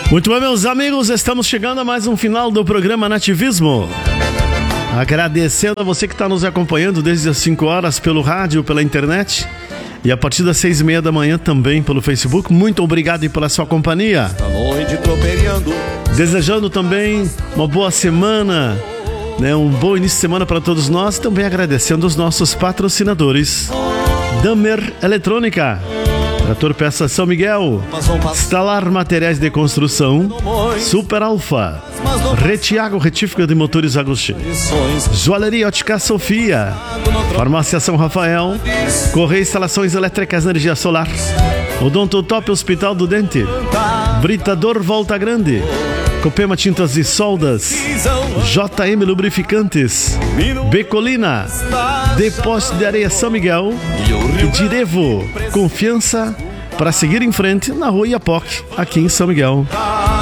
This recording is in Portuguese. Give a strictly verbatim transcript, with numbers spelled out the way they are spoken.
Muito bem, meus amigos, estamos chegando a mais um final do programa Nativismo. Agradecendo a você que está nos acompanhando desde as cinco horas pelo rádio, pela internet e a partir das seis e meia da manhã também pelo Facebook. Muito obrigado e pela sua companhia. Desejando também uma boa semana, né, um bom início de semana para todos nós. E também agradecendo os nossos patrocinadores: Damer Eletrônica, Trator Peças São Miguel, Stalar Materiais de Construção, Super Alfa, Retiago Retífica de Motores Agostinho, Joalheria Ótica Sofia, Farmácia São Rafael, Correia Instalações Elétricas Energia Solar, Odonto Top Hospital do Dente, Britador Volta Grande, Copema Tintas e Soldas, J M Lubrificantes, Becolina, Depósito de Areia São Miguel e Direvo, confiança para seguir em frente na Rua Iapoc, aqui em São Miguel.